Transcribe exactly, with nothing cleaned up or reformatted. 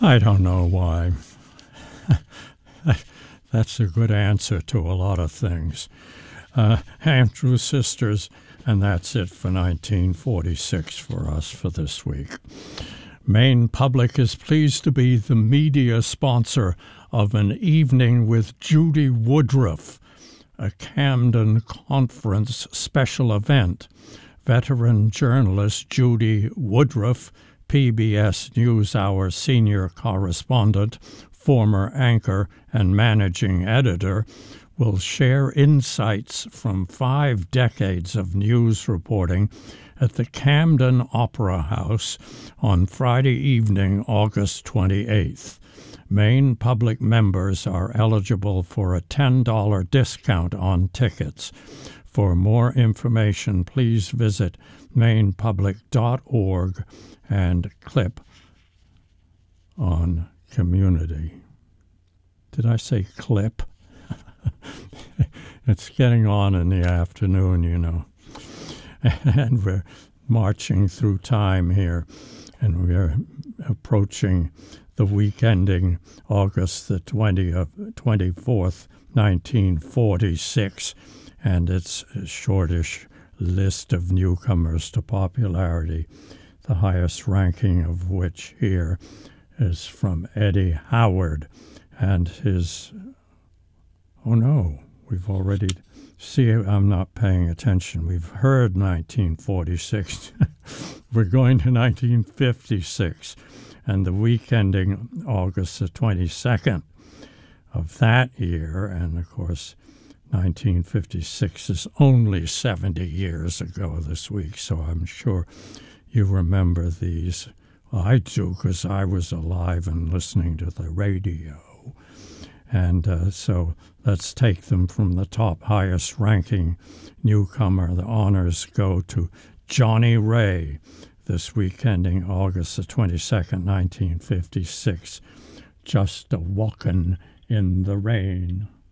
I don't know why. That's a good answer to a lot of things. Uh, Andrews Sisters, and that's it for nineteen forty-six for us for this week. Maine Public is pleased to be the media sponsor of an Evening with Judy Woodruff, a Camden Conference special event. Veteran journalist Judy Woodruff, P B S NewsHour senior correspondent, former anchor, and managing editor, will share insights from five decades of news reporting at the Camden Opera House on Friday evening, August twenty-eighth. Maine Public members are eligible for a ten dollars discount on tickets. For more information, please visit maine public dot org and click on Community. Did I say clip? It's getting on in the afternoon, you know. And we're marching through time here, and we're approaching the week ending August the twentieth, twenty-fourth, nineteen forty-six, and its a shortish list of newcomers to popularity, the highest ranking of which here is from Eddie Howard and his, oh no, we've already, see, I'm not paying attention. We've heard nineteen forty-six. We're going to nineteen fifty-six, and the week ending August the twenty-second of that year, and of course, nineteen fifty-six is only seventy years ago this week, so I'm sure you remember these. Well, I do, because I was alive and listening to the radio. And uh, so let's take them from the top highest ranking newcomer. The honors go to Johnny Ray, this week ending August the twenty-second, nineteen fifty-six. Just a walkin' in the rain.